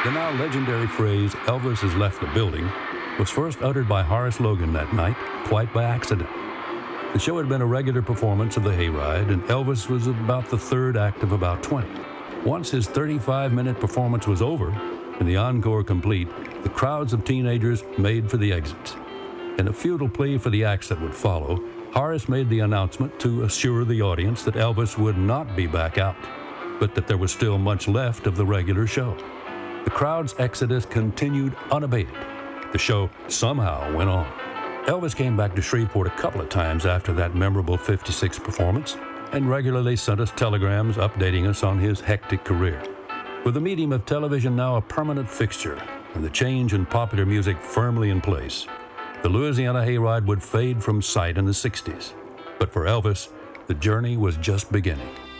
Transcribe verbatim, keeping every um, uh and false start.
The now legendary phrase, "Elvis has left the building," was first uttered by Horace Logan that night, quite by accident. The show had been a regular performance of the Hayride, and Elvis was about the third act of about twenty. Once his thirty-five minute performance was over, and the encore complete, the crowds of teenagers made for the exits. In a futile plea for the acts that would follow, Horace made the announcement to assure the audience that Elvis would not be back out, but that there was still much left of the regular show. The crowd's exodus continued unabated. The show somehow went on. Elvis came back to Shreveport a couple of times after that memorable fifty-six performance and regularly sent us telegrams updating us on his hectic career. With the medium of television now a permanent fixture and the change in popular music firmly in place, the Louisiana Hayride would fade from sight in the sixties. But for Elvis, the journey was just beginning.